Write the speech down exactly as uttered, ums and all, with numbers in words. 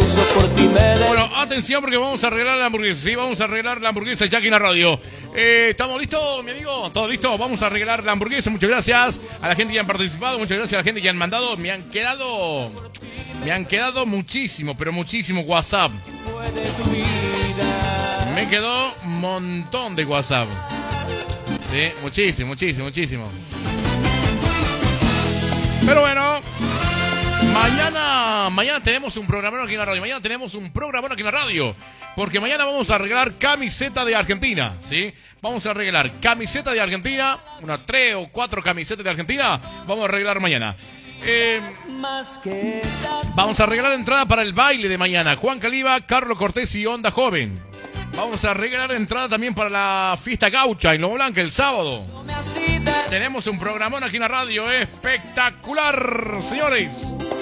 eso por ti me... Bueno, atención porque vamos a arreglar la hamburguesa. Sí, vamos a arreglar la hamburguesa ya aquí en la radio. Eh, ¿Estamos listos, mi amigo? ¿Todo listo? Vamos a arreglar la hamburguesa. Muchas gracias a la gente que han participado. Muchas gracias a la gente que han mandado. Me han quedado... Me han quedado muchísimo, pero muchísimo WhatsApp. Me quedó un montón de WhatsApp. Sí, muchísimo, muchísimo, muchísimo. Pero bueno, mañana, mañana tenemos un programero aquí en la radio. Mañana tenemos un programero aquí en la radio. Porque mañana vamos a arreglar camiseta de Argentina, ¿sí? Vamos a arreglar camiseta de Argentina. Unas tres o cuatro camisetas de Argentina. Vamos a arreglar mañana. Eh, vamos a arreglar entrada para el baile de mañana. Juan Caliba, Carlos Cortés y Onda Joven. Vamos a arreglar entrada también para la fiesta gaucha en Lomo Blanca el sábado. Tenemos un programón aquí en la radio espectacular, señores.